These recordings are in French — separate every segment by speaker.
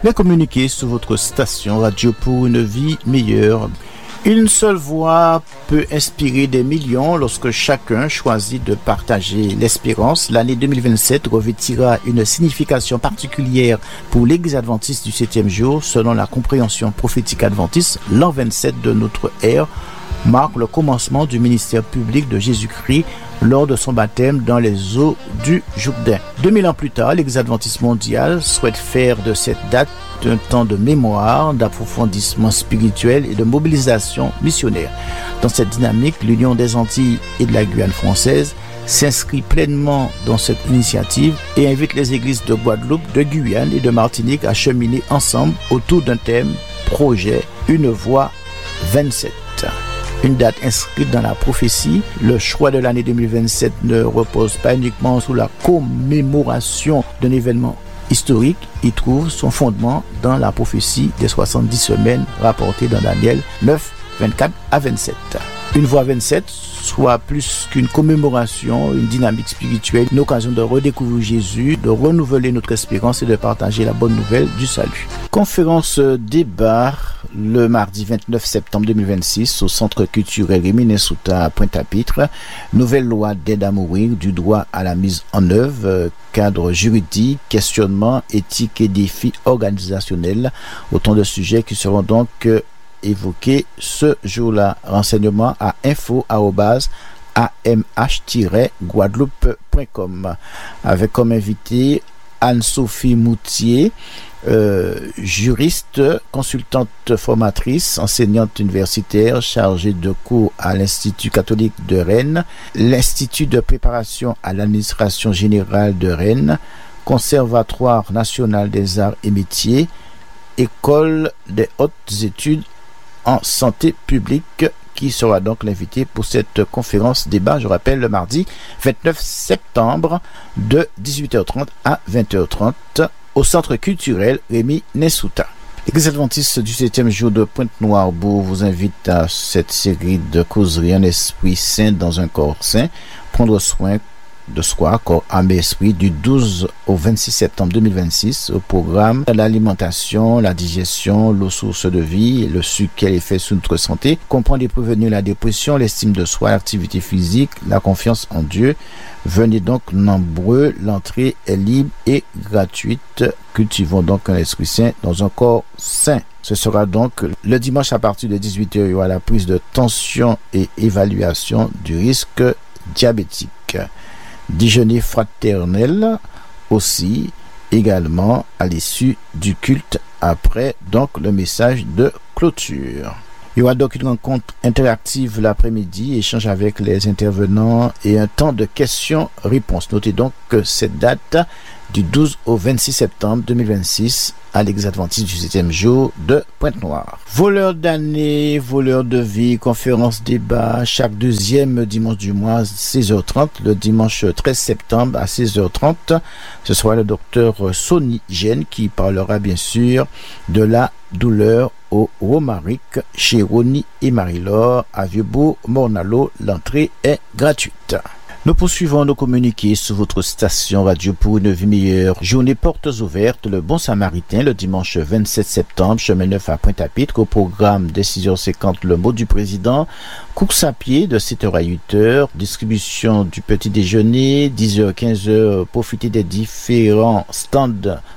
Speaker 1: Les communiqués sur votre station Radio pour une vie meilleure. Une seule voix peut inspirer des millions lorsque chacun choisit de partager l'espérance. L'année 2027 revêtira une signification particulière pour l'Église adventiste du 7e jour. Selon la compréhension prophétique adventiste, l'an 27 de notre ère marque le commencement du ministère public de Jésus-Christ lors de son baptême dans les eaux du Jourdain. 2000 ans plus tard, l'Église adventiste mondiale souhaite faire de cette date un temps de mémoire, d'approfondissement spirituel et de mobilisation missionnaire. Dans cette dynamique, l'Union des Antilles et de la Guyane française s'inscrit pleinement dans cette initiative et invite les églises de Guadeloupe, de Guyane et de Martinique à cheminer ensemble autour d'un thème, projet, une voix 27. Une date inscrite dans la prophétie, le choix de l'année 2027 ne repose pas uniquement sur la commémoration d'un événement historique, il trouve son fondement dans la prophétie des 70 semaines rapportée dans Daniel 9, 24 à 27. Une voix 27 soit plus qu'une commémoration, une dynamique spirituelle, une occasion de redécouvrir Jésus, de renouveler notre espérance et de partager la bonne nouvelle du salut. Conférence débat le mardi 29 septembre 2026 au Centre culturel Rémy Nesouta à Pointe-à-Pitre. Nouvelle loi d'aide à mourir, du droit à la mise en œuvre, cadre juridique, questionnement, éthique et défis organisationnels. Autant de sujets qui seront donc évoqués ce jour-là. Renseignements à info@amh-guadeloupe.com avec comme invité Anne-Sophie Moutier, juriste, consultante formatrice, enseignante universitaire chargée de cours à l'Institut catholique de Rennes, l'Institut de préparation à l'administration générale de Rennes, Conservatoire national des arts et métiers, École des hautes études en santé publique, qui sera donc l'invité pour cette conférence débat, je rappelle, le mardi 29 septembre de 18h30 à 20h30 au Centre culturel Rémy Nesouta. L'Église adventiste du 7e jour de Pointe-Noire-Bourg vous invite à cette série de causeries en esprit saint dans un corps saint, prendre soin de soi, corps, âme et esprit, du 12 au 26 septembre 2026, au programme l'alimentation, la digestion, l'eau source de vie, le sucre, quel effet sur notre santé, comprendre et prévenir la dépression, l'estime de soi, l'activité physique, la confiance en Dieu. Venez donc nombreux, l'entrée est libre et gratuite. Cultivons donc un esprit saint dans un corps saint. Ce sera donc le dimanche à partir de 18h, il y aura la prise de tension et évaluation du risque diabétique. Déjeuner fraternel aussi, également à l'issue du culte, après donc le message de clôture. Il y aura donc une rencontre interactive l'après-midi, échange avec les intervenants et un temps de questions-réponses. Notez donc que cette date du 12 au 26 septembre 2026 à l'Église adventiste du 7e jour de Pointe-Noire. Voleur d'année, voleur de vie, conférence débat chaque deuxième dimanche du mois 16h30, le dimanche 13 septembre à 16h30. Ce sera le docteur Sonny Gène qui parlera bien sûr de la douleur au Romaric chez Ronnie et Marie-Laure à Vieux-Bourg-Mornalo. L'entrée est gratuite. Nous poursuivons nos communiqués sur votre station radio pour une vie meilleure. Journée portes ouvertes, le Bon Samaritain, le dimanche 27 septembre, chemin neuf à Pointe-à-Pitre, au programme dès 6h50, le mot du président, course à pied de 7h à 8h, distribution du petit déjeuner, 10h, 15h, profiter des différents stands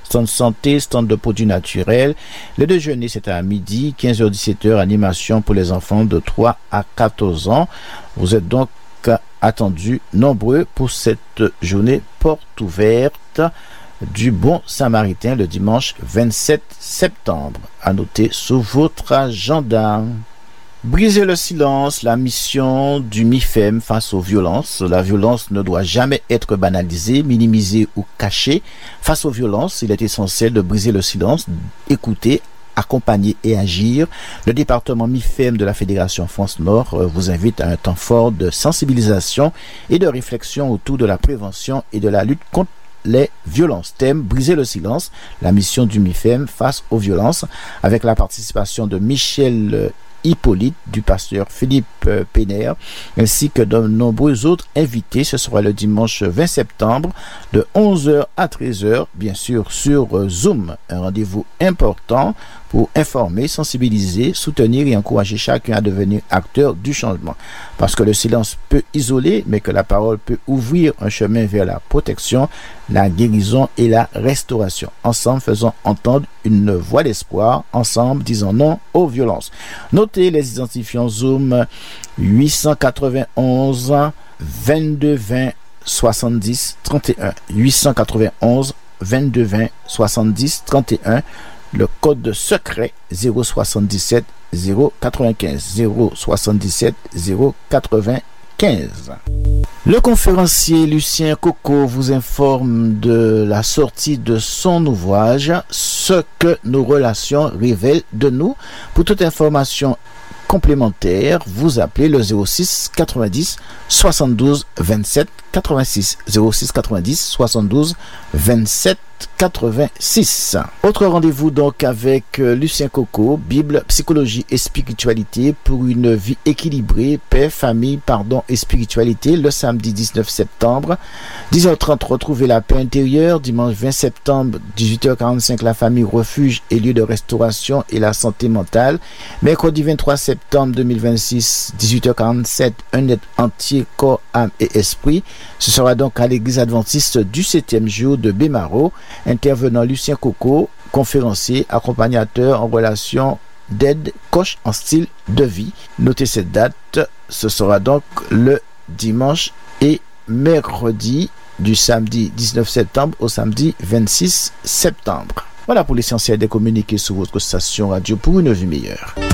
Speaker 1: santé, stand de produits naturels. Le déjeuner, c'est à midi, 15h, 17h, animation pour les enfants de 3 à 14 ans. Vous êtes donc attendus nombreux pour cette journée porte ouverte du Bon Samaritain le dimanche 27 septembre. À noter sur votre agenda. Briser le silence, la mission du MIFEM face aux violences. La violence ne doit jamais être banalisée, minimisée ou cachée. Face aux violences, il est essentiel de briser le silence, écouter, accompagner et agir. Le département MIFEM de la Fédération France Nord vous invite à un temps fort de sensibilisation et de réflexion autour de la prévention et de la lutte contre les violences. Thème: briser le silence, la mission du MIFEM face aux violences, avec la participation de Michel Hippolyte, du pasteur Philippe Pénère, ainsi que de nombreux autres invités. Ce sera le dimanche 20 septembre de 11h à 13h, bien sûr sur Zoom. Un rendez-vous important pour informer, sensibiliser, soutenir et encourager chacun à devenir acteur du changement. Parce que le silence peut isoler, mais que la parole peut ouvrir un chemin vers la protection, la guérison et la restauration. Ensemble, faisons entendre une voix d'espoir. Ensemble, disons non aux violences. Notez les identifiants Zoom 891 22 20 70 31. 891 22 20 70 31. Le code secret 077 095 077 095. Le conférencier Lucien Coco vous informe de la sortie de son ouvrage « Ce que nos relations révèlent de nous ». Pour toute information complémentaire, vous appelez le 06 90 72 27 86. 06 90 72 27 86. Autre rendez-vous donc avec Lucien Coco, Bible, psychologie et spiritualité pour une vie équilibrée, paix, famille, pardon et spiritualité, le samedi 19 septembre. 10h30, retrouvez la paix intérieure. Dimanche 20 septembre, 18h45, la famille refuge et lieu de restauration et la santé mentale. Mercredi 23 septembre 2026, 18h47, un être entier, corps, âme et esprit. Ce sera donc à l'église adventiste du 7e jour de Bémaro. Intervenant Lucien Coco, conférencier, accompagnateur en relation d'aide, coach en style de vie. Notez cette date, ce sera donc le dimanche et mercredi du samedi 19 septembre au samedi 26 septembre. Voilà pour l'essentiel des communiqués sur votre station radio pour une vie meilleure.